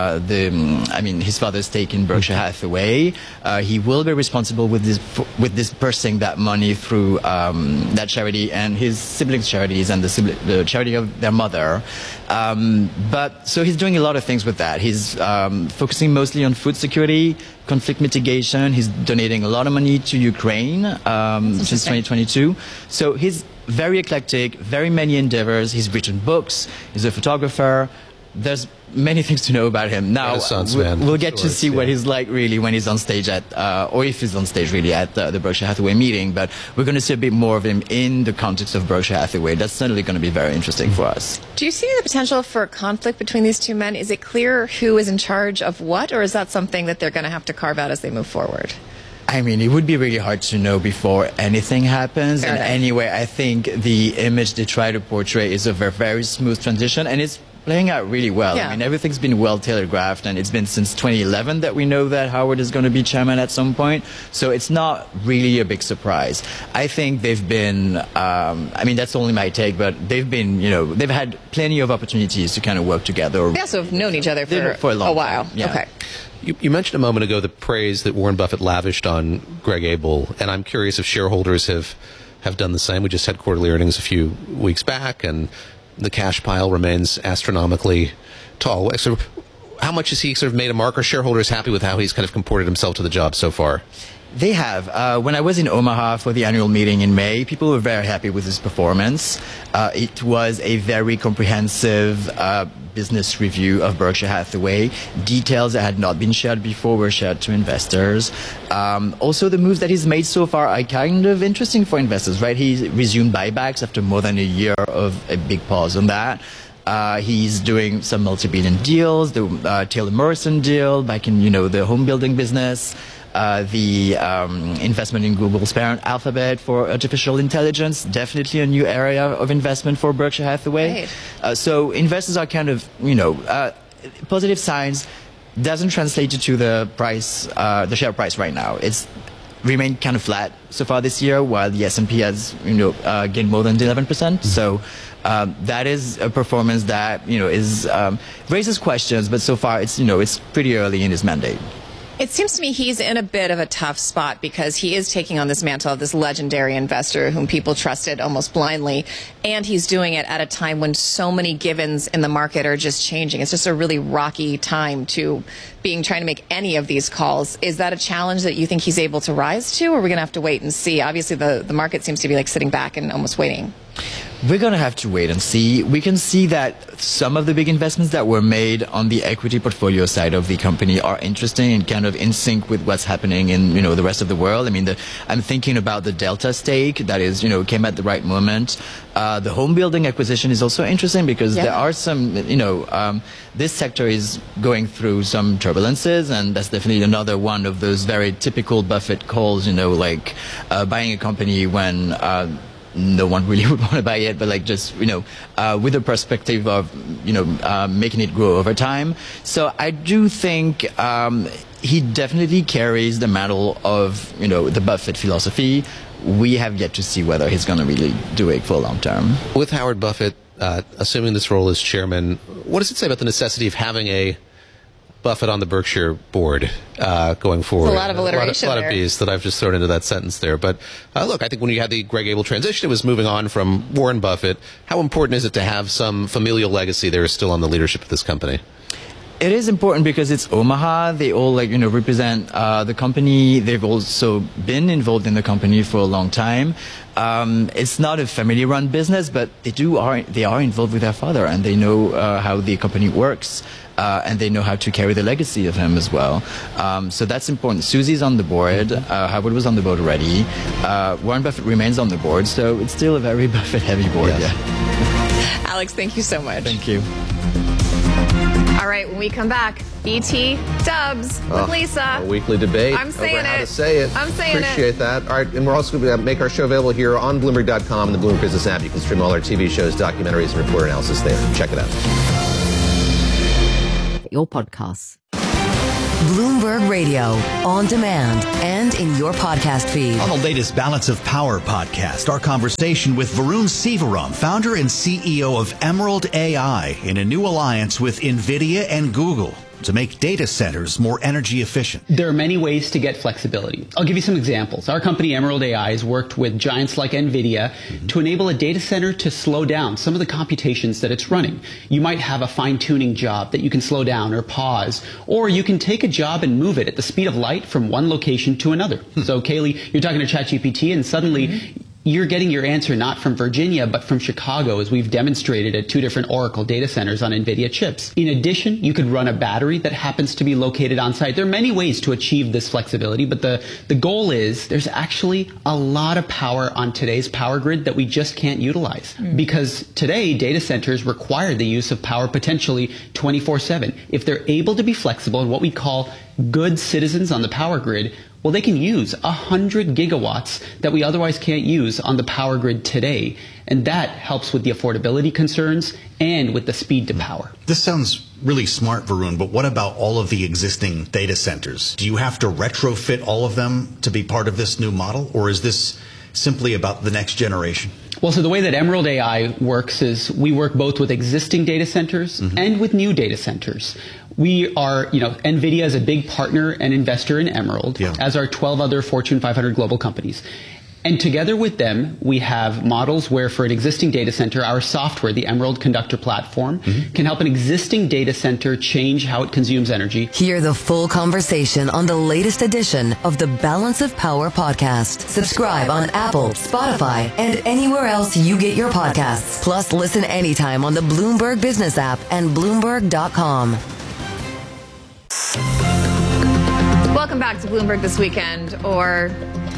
his father's stake in Berkshire Hathaway. He will be responsible with dispersing that money through that charity and his siblings' charities and the charity of their mother. But so he's doing a lot of things with that. He's focusing mostly on food security, conflict mitigation. He's donating a lot of money to Ukraine since 2022. So he's very eclectic, very many endeavors. He's written books. He's a photographer. There's many things to know about him. Now, we'll get to see what he's like really when he's on stage or if he's on stage really at the Berkshire Hathaway meeting. But we're going to see a bit more of him in the context of Berkshire Hathaway. That's certainly going to be very interesting for us. Do you see the potential for conflict between these two men? Is it clear who is in charge of what, or is that something that they're going to have to carve out as they move forward? I mean, it would be really hard to know before anything happens. And anyway, I think the image they try to portray is of a very smooth transition, and it's playing out really well. Yeah. I mean, everything's been well telegraphed, and it's been since 2011 that we know that Howard is going to be chairman at some point. So it's not really a big surprise. I think they've been, that's only my take, but they've been, they've had plenty of opportunities to kind of work together. They also have known each other for a while. Yeah. Okay. You mentioned a moment ago the praise that Warren Buffett lavished on Greg Abel, and I'm curious if shareholders have done the same. We just had quarterly earnings a few weeks back, and the cash pile remains astronomically tall. So how much has he sort of made a mark? Are shareholders happy with how he's kind of comported himself to the job so far? They have. When I was in Omaha for the annual meeting in May, people were very happy with his performance. It was a very comprehensive business review of Berkshire Hathaway. Details that had not been shared before were shared to investors. Also, the moves that he's made so far are kind of interesting for investors, right? He resumed buybacks after more than a year of a big pause on that. He's doing some multi-billion deals, the Taylor Morrison deal back in, the home building business. The investment in Google's parent Alphabet for artificial intelligence, definitely a new area of investment for Berkshire Hathaway. Right. So investors are kind of, positive signs. Doesn't translate to the price, the share price right now. It's remained kind of flat so far this year, while the S&P has, gained more than 11%. Mm-hmm. So that is a performance that, is raises questions, but so far it's pretty early in his mandate. It seems to me he's in a bit of a tough spot because he is taking on this mantle of this legendary investor whom people trusted almost blindly, and he's doing it at a time when so many givens in the market are just changing. It's just a really rocky time to trying to make any of these calls. Is that a challenge that you think he's able to rise to, or are we going to have to wait and see? Obviously, the market seems to be like sitting back and almost waiting. We're going to have to wait and see. We can see that some of the big investments that were made on the equity portfolio side of the company are interesting and kind of in sync with what's happening in, the rest of the world. I mean, I'm thinking about the Delta stake that is, came at the right moment. The home building acquisition is also interesting because there are some, this sector is going through some turbulences, and that's definitely another one of those very typical Buffett calls, like buying a company when no one really would want to buy it, but with the perspective of, making it grow over time. So I do think he definitely carries the mantle of, the Buffett philosophy. We have yet to see whether he's going to really do it for long term. With Howard Buffett assuming this role as chairman, what does it say about the necessity of having a Buffett on the Berkshire board going forward? It's a lot of alliteration a lot of B's that I've just thrown into that sentence there. But look, I think when you had the Greg Abel transition, it was moving on from Warren Buffett. How important is it to have some familial legacy there still on the leadership of this company? It is important because it's Omaha. They all represent the company. They've also been involved in the company for a long time. It's not a family-run business, but they are involved with their father, and they know how the company works, and they know how to carry the legacy of him as well. So that's important. Susie's on the board. Howard was on the board already. Warren Buffett remains on the board, so it's still a very Buffett-heavy board. Yes. Yeah. Alex, thank you so much. Thank you. All right, when we come back, BT Dubs with Lisa. A weekly debate. I'm saying over how it. to say it. I'm saying Appreciate that. All right, and we're also going to make our show available here on Bloomberg.com and the Bloomberg Business app. You can stream all our TV shows, documentaries, and report analysis there. Check it out. Your podcasts. Bloomberg Radio, on demand and in your podcast feed. On the latest Balance of Power podcast, our conversation with Varun Sivaram, founder and CEO of Emerald AI, in a new alliance with NVIDIA and Google to make data centers more energy efficient. There are many ways to get flexibility. I'll give you some examples. Our company, Emerald AI, has worked with giants like NVIDIA to enable a data center to slow down some of the computations that it's running. You might have a fine-tuning job that you can slow down or pause, or you can take a job and move it at the speed of light from one location to another. So, Kaylee, you're talking to ChatGPT, and suddenly you're getting your answer not from Virginia, but from Chicago, as we've demonstrated at 2 different Oracle data centers on NVIDIA chips. In addition, you could run a battery that happens to be located on site. There are many ways to achieve this flexibility, but the goal is there's actually a lot of power on today's power grid that we just can't utilize. Because today, data centers require the use of power potentially 24/7. If they're able to be flexible in what we call good citizens on the power grid, well, they can use 100 gigawatts that we otherwise can't use on the power grid today. And that helps with the affordability concerns and with the speed to power. This sounds really smart, Varun, but what about all of the existing data centers? Do you have to retrofit all of them to be part of this new model, or is this simply about the next generation? Well, so the way that Emerald AI works is we work both with existing data centers and with new data centers. We are, NVIDIA is a big partner and investor in Emerald, as are 12 other Fortune 500 global companies. And together with them, we have models where for an existing data center, our software, the Emerald Conductor platform, can help an existing data center change how it consumes energy. Hear the full conversation on the latest edition of the Balance of Power podcast. Subscribe on Apple, Spotify, and anywhere else you get your podcasts. Plus, listen anytime on the Bloomberg Business app and Bloomberg.com. Welcome back to Bloomberg This Weekend, or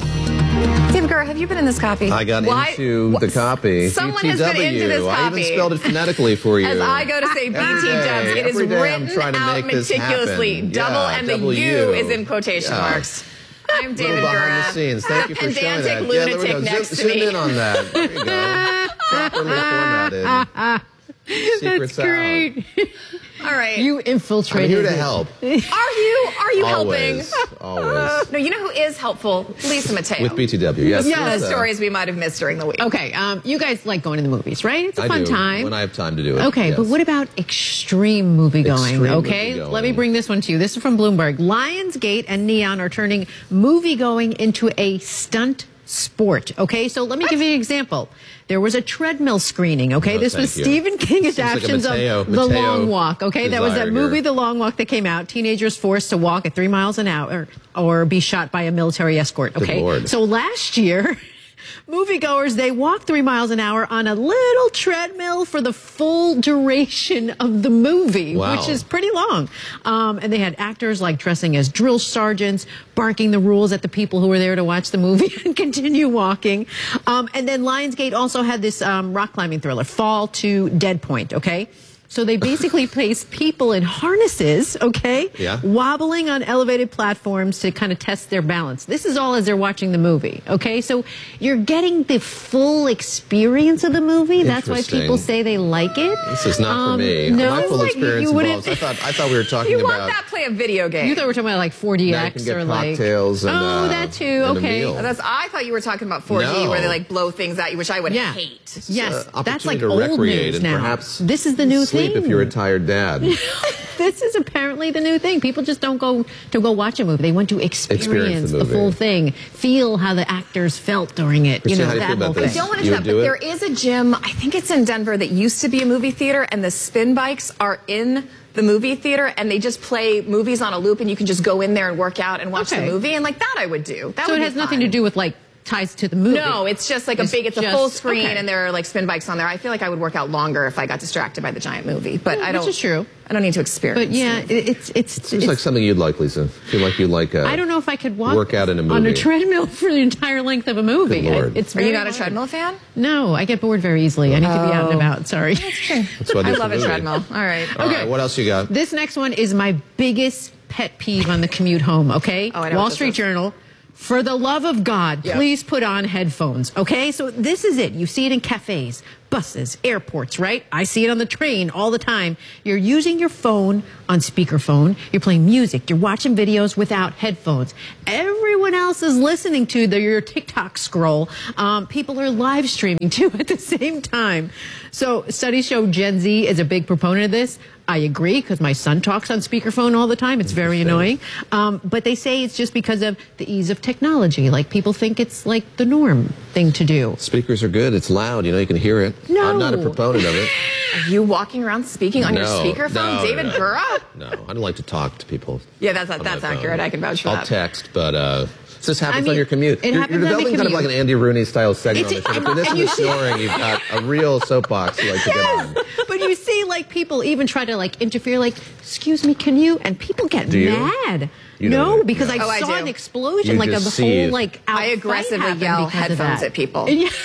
David Gura, have you been in this copy? I got into the copy. Someone has been into this copy. I even spelled it phonetically for you. As I go to say BT Dubs, it is written out meticulously. Double and the U is in quotation marks. I'm David Gura. Behind the scenes. Thank you for showing that. Pedantic lunatic next to me. Zoom in on that. There you go. Properly formatted. Secrets That's great. All right. You infiltrated. I'm here to help. Are you always, helping? Always. No, you know who is helpful? Lisa Mateo. With BTW, yes. Yeah, stories we might have missed during the week. Okay, you guys like going to the movies, right? It's a fun time. When I have time to do it. Okay, but what about extreme movie going? Let me bring this one to you. This is from Bloomberg. Lionsgate and Neon are turning movie going into a stunt sport. Okay, so let me give you an example. There was a treadmill screening. Okay, this was Stephen King adaptations of The Long Walk. Okay, that was that movie, The Long Walk, that came out. Teenagers forced to walk at 3 miles an hour or be shot by a military escort. Okay, so last year, moviegoers, they walked 3 miles an hour on a little treadmill for the full duration of the movie, which is pretty long. And they had actors like dressing as drill sergeants, barking the rules at the people who were there to watch the movie and continue walking. And then Lionsgate also had this rock climbing thriller, Fall to Dead Point, okay? So they basically place people in harnesses, okay, wobbling on elevated platforms to kind of test their balance. This is all as they're watching the movie, okay? So you're getting the full experience of the movie. That's why people say they like it. This is not for me. No, my full experience involves. I thought we were talking about. You want that play a video game? You thought we were talking about like 4DX or like cocktails and that too. Okay, I thought you were talking about 4D where they like blow things at you, which I would hate. Yes, that's like to old recreate news and now. perhaps this is the new thing. If you're a tired dad. This is apparently the new thing. People just don't go to watch a movie. They want to experience the full thing, feel how the actors felt during it. Christine, that whole thing. I don't want to do that, but there is a gym, I think it's in Denver, that used to be a movie theater, and the spin bikes are in the movie theater and they just play movies on a loop and you can just go in there and work out and watch the movie, and like that I would do. That so would it be has fun. nothing to do with like ties to the movie. No, it's just like it's a just, full screen okay. and there are like spin bikes on there. I feel like I would work out longer if I got distracted by the giant movie, but I don't. Which is true. I don't need to experience. But yeah, it's Seems like something you'd like, Lisa. Feel like you'd like. I don't know if I could work out in a movie on a treadmill for the entire length of a movie. Good Lord. Are you not a treadmill fan? No, I get bored very easily. I need to be out and about. Sorry. That's what I love a treadmill. All right. All right, what else you got? This next one is my biggest pet peeve on the commute home, okay? Oh, I know Wall what this Street is. Journal. For the love of God, please put on headphones, okay? So this is it. You see it in cafes, buses, airports, right? I see it on the train all the time. You're using your phone on speakerphone. You're playing music. You're watching videos without headphones. Everyone else is listening to your TikTok scroll. People are live streaming too at the same time. So studies show Gen Z is a big proponent of this. I agree, because my son talks on speakerphone all the time. It's very annoying. But they say it's just because of the ease of technology. Like, people think it's like the norm thing to do. Speakers are good. It's loud. You know, you can hear it. No. I'm not a proponent of it. Are you walking around speaking on your speakerphone, no, David no. Gura? No, I don't like to talk to people. Yeah, that's on my accurate. phone. I can vouch for I'll that. text, but this happens I mean, on your commute. it You're happens on the developing kind of commute. like an Andy Rooney style segment It's- on the show. If you're and this you and see- snoring, you've got a real soapbox you like to get on. But you see, like, people even try to, like, interfere, like, excuse me, can you? And people get Do you? mad. You No, don't. because No. I I saw do. an explosion, You like, of the just whole, see it. like, I out aggressively fight happened yell because of headphones that. at people. And yeah,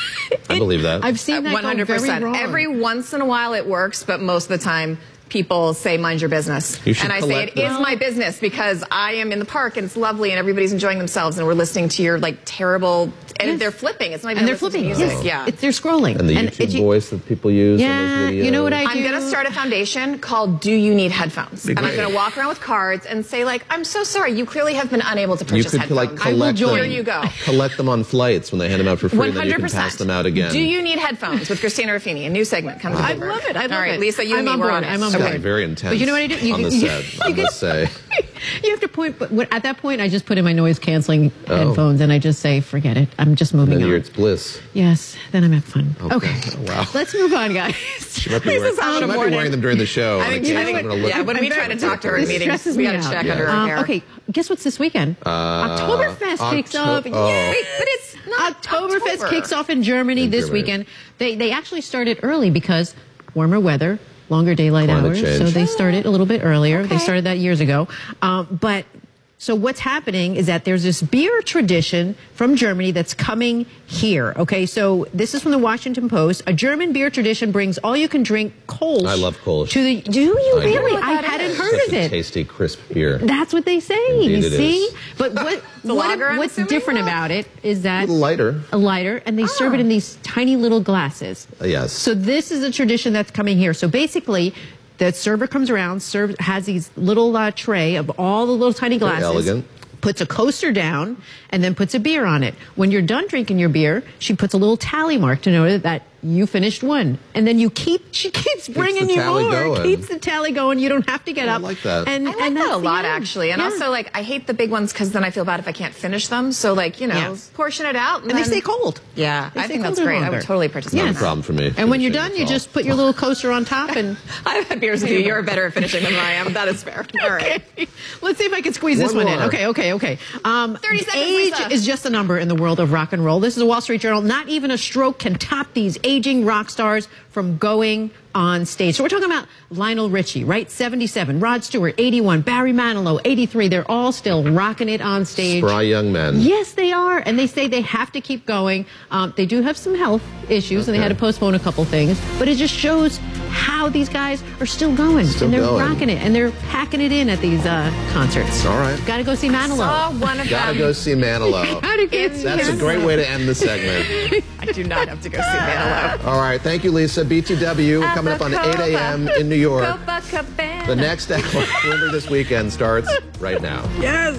I believe that. I've seen that 100%. go very wrong. Every once in a while it works, but most of the time people say, mind your business. You should And I say, collect it is them. my business because I am in the park and it's lovely and everybody's enjoying themselves and we're listening to your like terrible, and they're flipping. It's not even And they're listening to flipping. music. Yes. Yeah. They're scrolling. And the YouTube voice that people use on those videos. you know what I do? I'm going to start a foundation called Do You Need Headphones? Be And I'm great. going to walk around with cards and say, like, I'm so sorry, you clearly have been unable to You purchase could headphones. like collect them. Here you go. Collect them on flights when they hand them out for free, and then you can 100%. pass them out again. Do you need headphones with Christina Ruffini? A new segment comes. I to love it. I love All right, it. Lisa, you and I'm me, on we're board. on it. I'm on It's board. gotten very intense. But you know what I do? on the set, I must say. You have to point, but at that point, I just put in my noise canceling headphones and I just say, forget it. I'm just moving Then on. it's bliss. Yes, then I'm having fun. Okay. Oh, wow. Let's move on, guys. She might be wearing them during the show. I think, I'm gonna look yeah, when we try to talk to her in This meetings, stresses we me got to out. check under her hair. Okay, guess what's this weekend? Oktoberfest kicks off. oh. Yay! But it's not Oktoberfest October. kicks off in Germany this Germany. weekend. They actually started early because warmer weather, longer daylight Climate hours. change. So they started a little bit earlier. They Okay. started that years ago. But so what's happening is that there's this beer tradition from Germany that's coming here. Okay, so this is from the Washington Post. A German beer tradition brings all-you-can-drink Kolsch. I love Kolsch. To the, do you I do. really? what I that hadn't is. heard Such of a it. tasty, crisp beer. That's what they say. Indeed you it see? is. But what, lager, I'm what's assuming? different about it is that A little lighter. a lighter, and they serve it in these tiny little glasses. Yes. So this is a tradition that's coming here. So basically, the server comes around, has these little tray of all the little tiny Very glasses. elegant. Puts a coaster down and then puts a beer on it. When you're done drinking your beer, she puts a little tally mark to know that you finished one. And then she keeps bringing the you tally more. going. Keeps the tally going. You don't have to get I up. like that. And, I like and that that's a the lot, end. actually. And Yeah. also, like, I hate the big ones because then I feel bad if I can't finish them. So, like, you know, Yes. portion it out. And they stay cold. Yeah, They I stay think that's colder great. I longer. would totally participate. Not in a that. problem for me. And when you're finishing done, you at all. just put your little coaster on top and I've had beers with you. You're better at finishing than I am. That is fair. All right. let's see if I can squeeze this One one in. more. Okay. 30 seconds, Age Lisa. is just a number in the world of rock and roll. This is a Wall Street Journal. Not even a stroke can top these aging rock stars from going on stage. So we're talking about Lionel Richie, right? 77. Rod Stewart, 81. Barry Manilow, 83. They're all still rocking it on stage. Spry young men. Yes, they are. And they say they have to keep going. They do have some health issues, and they had to postpone a couple things. But it just shows how these guys are still going. Still and they're going. rocking it. And they're packing it in at these concerts. All right. Got to go see Manilow. Saw one of Gotta them. go see Manilow. Gotta go see That's a Manilow. great way to end the segment. I do not have to go see Manilow. All right. Thank you, Lisa. BTW coming up on 8 a.m. in New York. Copacabana. The next hour, Bloomberg This Weekend, starts right now. Yes.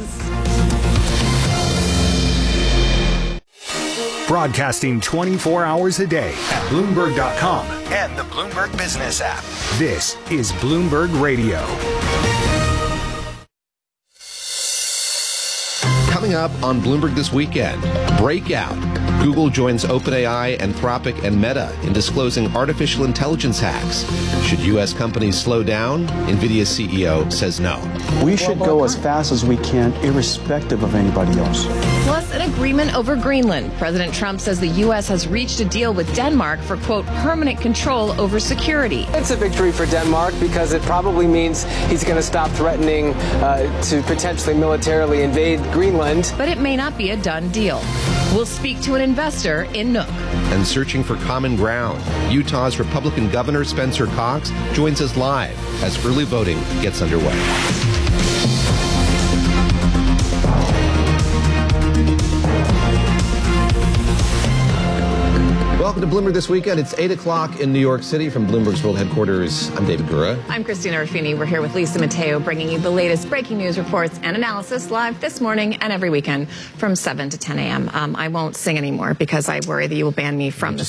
Broadcasting 24 hours a day at Bloomberg.com and the Bloomberg Business app. This is Bloomberg Radio. Coming up on Bloomberg This Weekend, Breakout. Google joins OpenAI, Anthropic, and Meta in disclosing artificial intelligence hacks. Should U.S. companies slow down? NVIDIA's CEO says no. We should go as fast as we can, irrespective of anybody else. Plus, an agreement over Greenland. President Trump says the U.S. has reached a deal with Denmark for, quote, permanent control over security. It's a victory for Denmark because it probably means he's going to stop threatening to potentially militarily invade Greenland. But it may not be a done deal. We'll speak to an investor in Nook. And searching for common ground, Utah's Republican Governor Spencer Cox joins us live as early voting gets underway. Welcome to Bloomberg This Weekend. It's 8 o'clock in New York City from Bloomberg's World Headquarters. I'm David Gura. I'm Christina Ruffini. We're here with Lisa Mateo, bringing you the latest breaking news reports and analysis live this morning and every weekend from 7 to 10 a.m. I won't sing anymore because I worry that you will ban me from the